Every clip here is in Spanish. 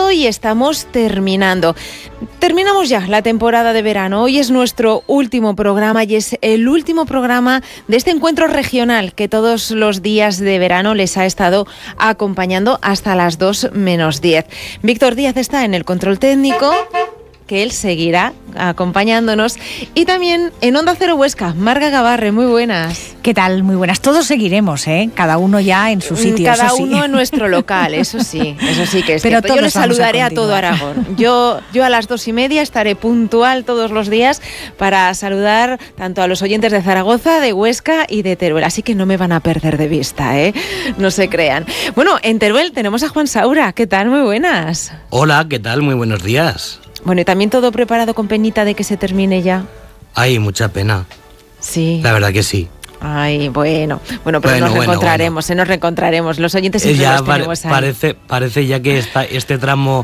empezado y estamos terminando. Terminamos ya la temporada de verano. Hoy es nuestro último programa y es el último programa de este encuentro regional que todos los días de verano les ha estado acompañando hasta las 2 menos 10. Víctor Díaz está en el control técnico, que él seguirá acompañándonos. Y también en Onda Cero Huesca, Marga Gabarre, muy buenas. ¿Qué tal? Muy buenas. Todos seguiremos, ¿eh? Cada uno ya en su sitio. Cada eso sí. uno en nuestro local, eso sí que es Pero cierto. Yo les saludaré a todo Aragón. Yo a las 2:30 estaré puntual todos los días para saludar tanto a los oyentes de Zaragoza, de Huesca y de Teruel. Así que no me van a perder de vista, ¿eh? No se crean. Bueno, en Teruel tenemos a Juan Saura. ¿Qué tal? Muy buenas. Hola, ¿qué tal? Muy buenos días. Bueno, y también todo preparado con penita de que se termine ya. Ay, mucha pena. Sí. La verdad que sí. Ay, bueno, pero nos reencontraremos, nos reencontraremos. Los oyentes siempre ya los tenemos ahí. Parece ya que este tramo,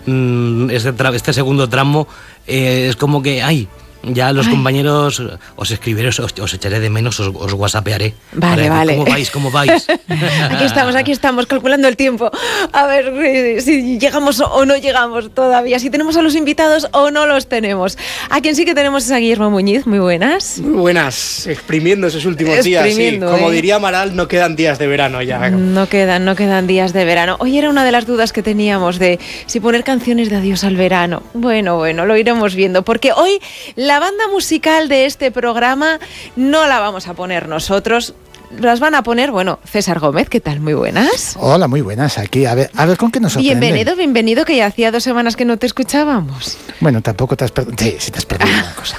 este segundo tramo, es como que, ya los compañeros os escribiré, os echaré de menos, os whatsappearé. Vale. ¿Cómo vais? Aquí estamos, calculando el tiempo. A ver si llegamos o no llegamos todavía, si tenemos a los invitados o no los tenemos. A quien sí que tenemos es a Guillermo Muñiz. Muy buenas. Muy buenas, exprimiendo esos últimos días. Sí. Como diría Amaral, no quedan días de verano ya. No quedan días de verano. Hoy era una de las dudas que teníamos de si poner canciones de adiós al verano. Bueno, lo iremos viendo, porque hoy la banda musical de este programa no la vamos a poner nosotros, las van a poner, César Gómez. ¿Qué tal? Muy buenas. Hola, muy buenas. Aquí, a ver con qué nos sorprenden. Bienvenido, que ya hacía 2 semanas que no te escuchábamos. Bueno, tampoco te has perdido. Sí, te has perdido una cosa.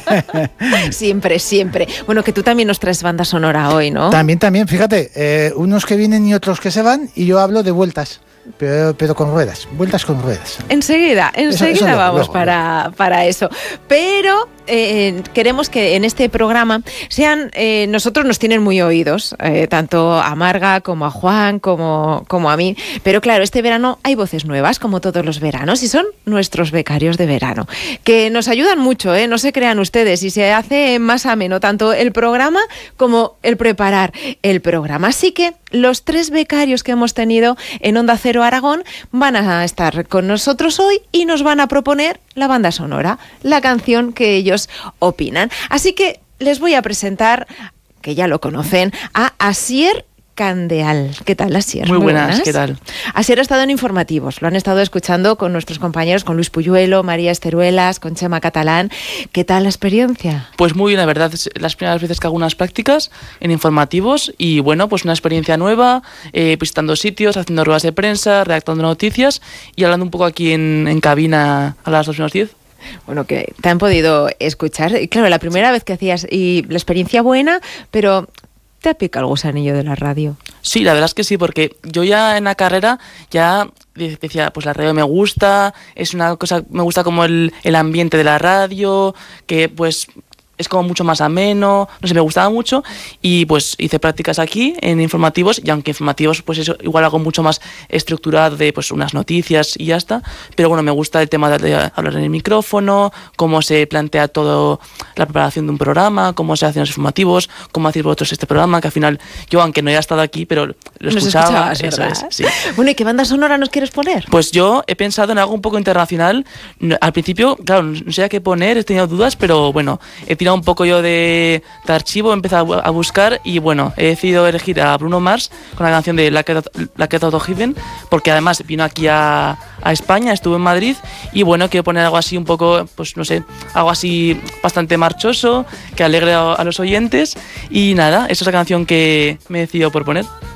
Siempre. Bueno, que tú también nos traes banda sonora hoy, ¿no? También, fíjate, unos que vienen y otros que se van, y yo hablo de vueltas. Pero con ruedas, vueltas con ruedas. Enseguida eso vamos luego. para eso. Pero queremos que en este programa nosotros nos tienen muy oídos, tanto a Marga como a Juan, como a mí. Pero claro, este verano hay voces nuevas, como todos los veranos, y son nuestros becarios de verano, que nos ayudan mucho, no se crean ustedes, y se hace más ameno tanto el programa como el preparar el programa. Así que los 3 becarios que hemos tenido en Onda Cero Aragón van a estar con nosotros hoy y nos van a proponer la banda sonora, la canción que ellos opinan. Así que les voy a presentar, que ya lo conocen, a Asier Candeal. ¿Qué tal, Asier? Muy buenas, ¿qué tal? Asier ha estado en informativos, lo han estado escuchando con nuestros compañeros, con Luis Puyuelo, María Esteruelas, con Chema Catalán. ¿Qué tal la experiencia? Pues muy bien, la verdad, es las primeras veces que hago unas prácticas en informativos y pues una experiencia nueva, visitando sitios, haciendo ruedas de prensa, redactando noticias y hablando un poco aquí en cabina a las 2 menos 10. Bueno, que te han podido escuchar. Y claro, la primera vez que hacías, y la experiencia buena, pero ¿te ha picado el gusanillo de la radio? Sí, la verdad es que sí, porque yo ya en la carrera ya decía, pues la radio me gusta, es una cosa, me gusta como el ambiente de la radio, que pues es como mucho más ameno, no sé, me gustaba mucho y pues hice prácticas aquí en informativos y aunque informativos pues eso igual algo mucho más estructurado de pues unas noticias y ya está, pero bueno, me gusta el tema de hablar en el micrófono, cómo se plantea todo la preparación de un programa, cómo se hacen los informativos, cómo hacéis vosotros este programa, que al final yo aunque no haya estado aquí, pero lo escuchaba, eso es, sí. Bueno, ¿y qué banda sonora nos quieres poner? Pues yo he pensado en algo un poco internacional. Al principio, claro, no sé a qué poner, he tenido dudas, pero bueno, he tirado un poco yo de archivo, he empezado a buscar y bueno, he decidido elegir a Bruno Mars con la canción de Like It Out of Heaven, porque además vino aquí a España, estuvo en Madrid y bueno, quiero poner algo así un poco, pues no sé, algo así bastante marchoso, que alegre a los oyentes y nada, esa es la canción que me he decidido por poner.